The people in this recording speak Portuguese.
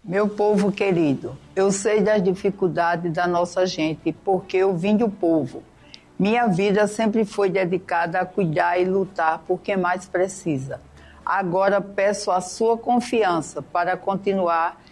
Meu povo querido, eu sei das dificuldades da nossa gente, porque eu vim do povo. Minha vida sempre foi dedicada a cuidar e lutar por quem mais precisa. Agora peço a sua confiança para continuar